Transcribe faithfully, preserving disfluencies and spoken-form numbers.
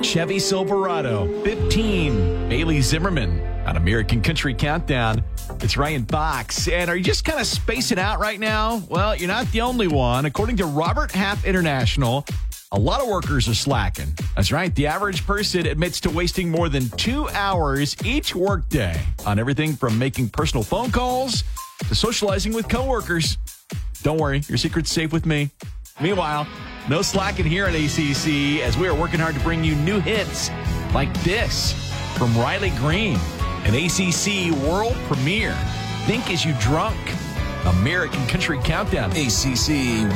Chevy Silverado. fifteen, Bailey Zimmerman on American Country Countdown. It's Ryan Fox. And are you just kind of spacing out right now? Well, you're not the only one. According to Robert Half International, a lot of workers are slacking. That's right. The average person admits to wasting more than two hours each workday on everything from making personal phone calls to socializing with coworkers. Don't worry, your secret's safe with me. Meanwhile, no slacking here at A C C as we are working hard to bring you new hits like this from Riley Green, an A C C world premiere. Think As You Drunk, American Country Countdown. A C C